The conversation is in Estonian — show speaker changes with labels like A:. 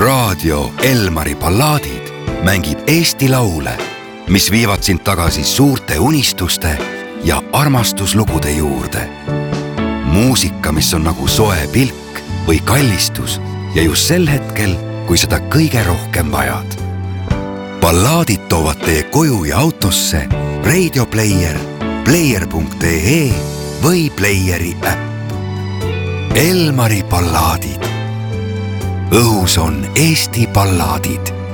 A: raadio Elmari ballaadid mängib Eesti laule, mis viivad sind tagasi suurte unistuste ja armastuslugude juurde. Muusika, mis on nagu soe pilk või kallistus ja just sel hetkel, kui seda kõige rohkem vajad. Ballaadid toovad teie koju ja autosse Radio Player, player.ee või Playeri äpp. Elmari ballaadid. Õhus on Eesti ballaadid.